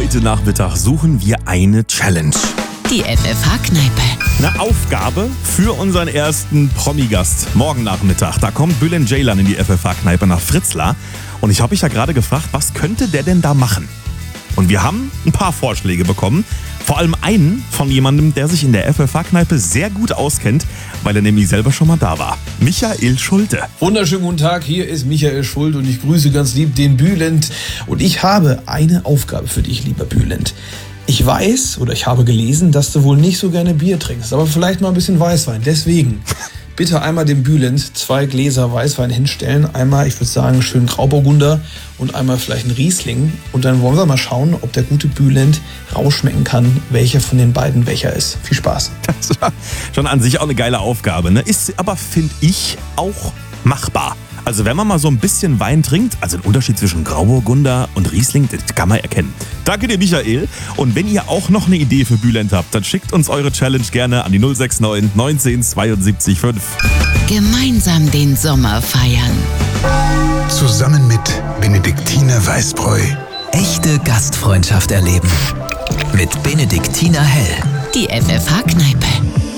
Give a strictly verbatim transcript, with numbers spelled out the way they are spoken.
Heute Nachmittag suchen wir eine Challenge. Die F F H-Kneipe. Eine Aufgabe für unseren ersten Promi-Gast morgen Nachmittag. Da kommt Bülent Ceylan in die F F H-Kneipe nach Fritzlar. Und ich habe mich ja gerade gefragt, was könnte der denn da machen? Und wir haben ein paar Vorschläge bekommen. Vor allem einen von jemandem, der sich in der F F H-Kneipe sehr gut auskennt, weil er nämlich selber schon mal da war. Michael Schulte. Wunderschönen guten Tag, hier ist Michael Schulte und ich grüße ganz lieb den Bülent. Und ich habe eine Aufgabe für dich, lieber Bülent. Ich weiß oder ich habe gelesen, dass du wohl nicht so gerne Bier trinkst, aber vielleicht mal ein bisschen Weißwein. Deswegen bitte einmal dem Bülent zwei Gläser Weißwein hinstellen. Einmal, ich würde sagen, einen schönen Grauburgunder und einmal vielleicht einen Riesling. Und dann wollen wir mal schauen, ob der gute Bülent rausschmecken kann, welcher von den beiden welcher ist. Viel Spaß. Das war schon an sich auch eine geile Aufgabe, ne? Ist aber, finde ich, auch machbar. Also wenn man mal so ein bisschen Wein trinkt, also den Unterschied zwischen Grauburgunder und Riesling, das kann man erkennen. Danke dir, Michael. Und wenn ihr auch noch eine Idee für Bülent habt, dann schickt uns eure Challenge gerne an die null sechs neun neunzehn zweiundsiebzig fünf. Gemeinsam den Sommer feiern. Zusammen mit Benediktiner Weißbräu. Echte Gastfreundschaft erleben. Mit Benediktiner Hell. Die F F H-Kneipe.